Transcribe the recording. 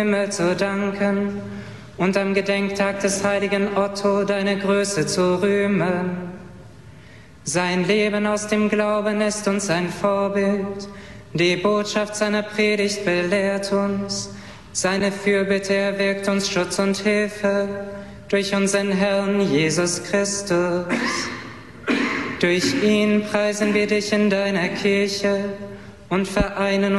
Himmel zu danken und am Gedenktag des heiligen Otto deine Größe zu rühmen. Sein Leben aus dem Glauben ist uns ein Vorbild, die Botschaft seiner Predigt belehrt uns, seine Fürbitte erwirkt uns Schutz und Hilfe durch unseren Herrn Jesus Christus. Durch ihn preisen wir dich in deiner Kirche und vereinen